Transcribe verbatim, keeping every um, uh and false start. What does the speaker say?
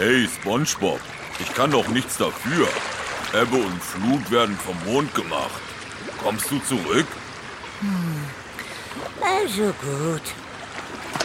Hey, SpongeBob, ich kann doch nichts dafür. Ebbe und Flut werden vom Mond gemacht. Kommst du zurück? Hm. Also gut.